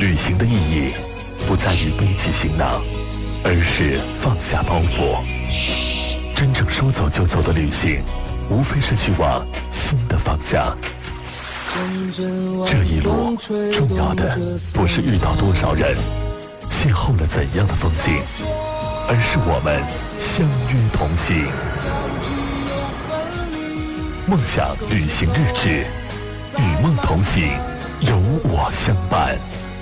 旅行的意义不在于背起行囊，而是放下包袱。真正说走就走的旅行，无非是去往新的方向。这一路重要的不是遇到多少人，邂逅了怎样的风景，而是我们相约同行。梦想旅行日志，与梦同行，有我相伴。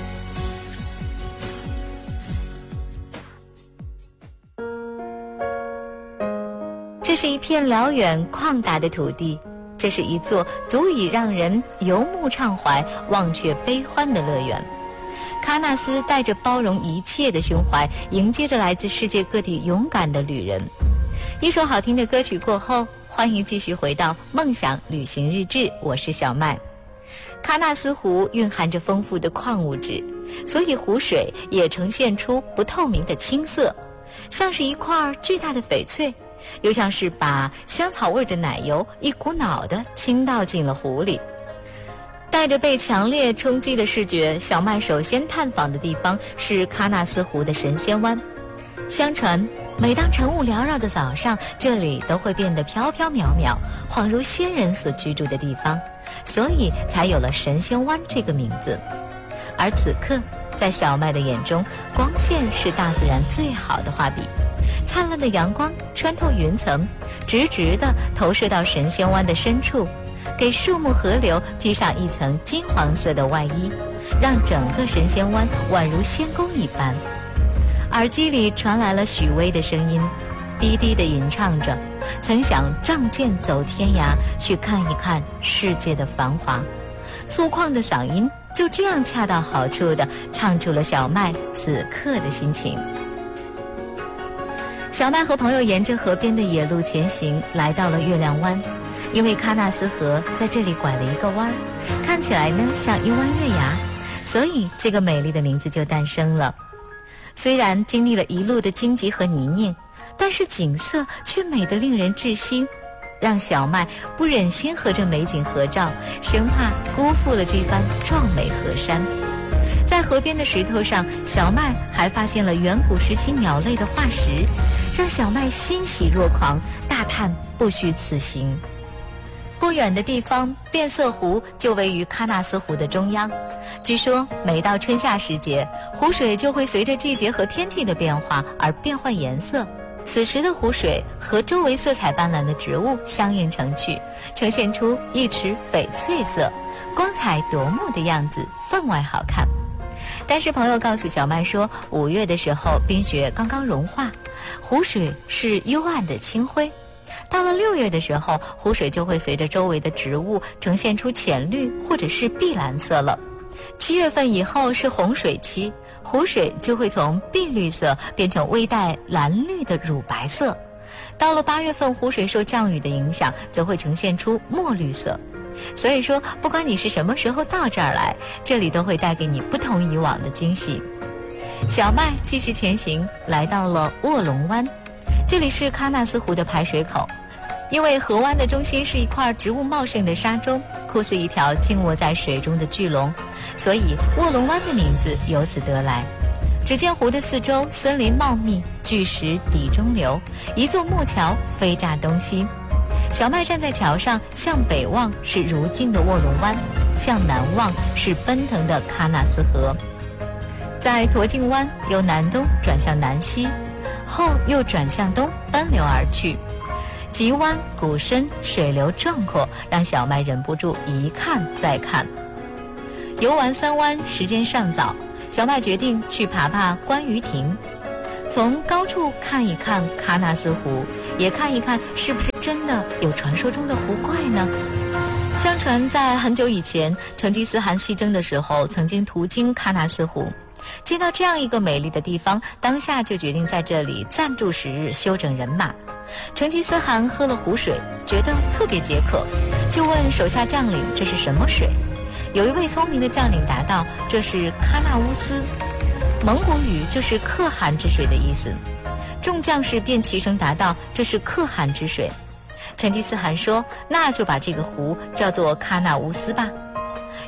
这是一片辽远旷达的土地，这是一座足以让人游目畅怀、忘却悲欢的乐园。喀纳斯带着包容一切的胸怀，迎接着来自世界各地勇敢的旅人。一首好听的歌曲过后，欢迎继续回到梦想旅行日志，我是小麦。喀纳斯湖蕴含着丰富的矿物质，所以湖水也呈现出不透明的青色，像是一块巨大的翡翠，又像是把香草味的奶油一股脑地倾倒进了湖里。带着被强烈冲击的视觉，小麦首先探访的地方是喀纳斯湖的神仙湾。相传每当晨雾缭绕的早上，这里都会变得飘飘渺渺，恍如仙人所居住的地方，所以才有了神仙湾这个名字。而此刻在小麦的眼中，光线是大自然最好的画笔，灿烂的阳光穿透云层，直直地投射到神仙湾的深处，给树木河流披上一层金黄色的外衣，让整个神仙湾宛如仙宫一般。耳机里传来了许巍的声音，低低地吟唱着，曾想仗剑走天涯，去看一看世界的繁华。粗犷的嗓音就这样恰到好处地唱出了小麦此刻的心情。小麦和朋友沿着河边的野路前行，来到了月亮湾。因为喀纳斯河在这里拐了一个弯，看起来呢像一弯月牙，所以这个美丽的名字就诞生了。虽然经历了一路的荆棘和泥泞，但是景色却美得令人窒息，让小麦不忍心和这美景合照，生怕辜负了这番壮美河山。在河边的石头上，小麦还发现了远古时期鸟类的化石，让小麦欣喜若狂，大叹不虚此行。不远的地方，变色湖就位于喀纳斯湖的中央。据说每到春夏时节，湖水就会随着季节和天气的变化而变换颜色。此时的湖水和周围色彩斑斓的植物相映成趣，呈现出一池翡翠色，光彩夺目的样子，分外好看。但是朋友告诉小麦说，5月的时候冰雪刚刚融化，湖水是幽暗的青灰。到了6月的时候，湖水就会随着周围的植物呈现出浅绿或者是碧蓝色了。7月份以后是洪水期，湖水就会从碧绿色变成微带蓝绿的乳白色。到了8月份，湖水受降雨的影响，则会呈现出墨绿色。所以说，不管你是什么时候到这儿来，这里都会带给你不同以往的惊喜。小麦继续前行，来到了卧龙湾，这里是喀纳斯湖的排水口。因为河湾的中心是一块植物茂盛的沙洲，酷似一条静卧在水中的巨龙，所以卧龙湾的名字由此得来。只见湖的四周森林茂密，巨石底中流，一座木桥飞架东西。小麦站在桥上，向北望是如镜的卧龙湾，向南望是奔腾的喀纳斯河。在驼颈湾由南东转向南西，后又转向东奔流而去。急弯谷深，水流壮阔，让小麦忍不住一看再看。游玩3湾，时间尚早，小麦决定去爬爬观鱼亭，从高处看一看喀纳斯湖，也看一看是不是真的有传说中的湖怪呢？相传在很久以前，成吉思汗西征的时候，曾经途经喀纳斯湖，见到这样一个美丽的地方，当下就决定在这里暂住10日，休整人马。成吉思汗喝了湖水，觉得特别解渴，就问手下将领这是什么水。有一位聪明的将领答道，这是喀纳乌斯，蒙古语就是可汗之水的意思。众将士便齐声答道，这是可汗之水。成吉思汗说，那就把这个湖叫做喀纳乌斯吧。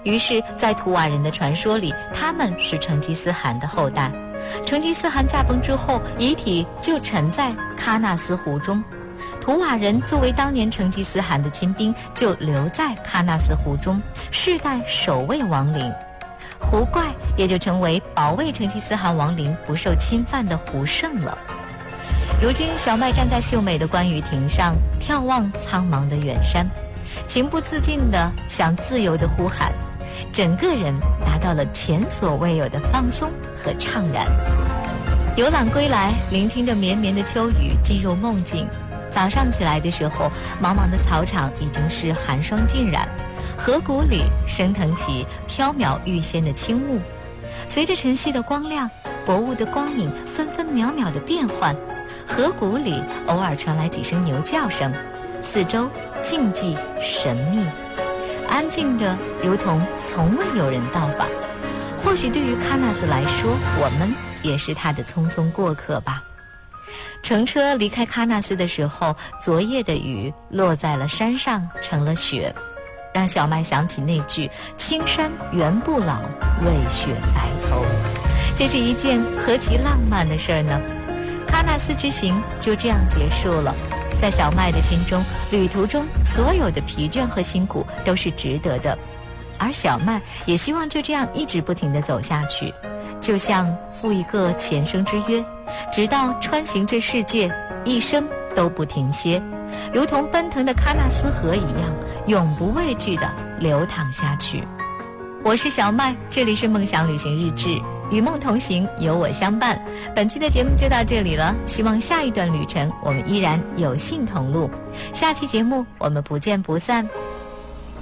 于是在图瓦人的传说里，他们是成吉思汗的后代。成吉思汗驾崩之后，遗体就沉在喀纳斯湖中，图瓦人作为当年成吉思汗的亲兵，就留在喀纳斯湖中，世代守卫王陵。湖怪也就成为保卫成吉思汗王陵不受侵犯的湖圣了。如今小麦站在秀美的观雨亭上，眺望苍茫的远山，情不自禁地想自由地呼喊，整个人达到了前所未有的放松和怅然。游览归来，聆听着绵绵的秋雨，进入梦境。早上起来的时候，茫茫的草场已经是寒霜浸染，河谷里升腾起飘渺欲仙的轻雾。随着晨曦的光亮，薄雾的光影分分秒秒的变换，河谷里偶尔传来几声牛叫声，四周静寂神秘，安静的如同从未有人到访。或许对于喀纳斯来说，我们也是他的匆匆过客吧。乘车离开喀纳斯的时候，昨夜的雨落在了山上，成了雪，让小麦想起那句青山原不老，瑞雪白头。这是一件何其浪漫的事儿呢。喀纳斯之行就这样结束了。在小麦的心中，旅途中所有的疲倦和辛苦都是值得的，而小麦也希望就这样一直不停地走下去，就像赴一个前生之约，直到穿行这世界，一生都不停歇，如同奔腾的喀纳斯河一样，永不畏惧地流淌下去。我是小麦，这里是梦想旅行日志，与梦同行，有我相伴。本期的节目就到这里了，希望下一段旅程我们依然有幸同路。下期节目我们不见不散。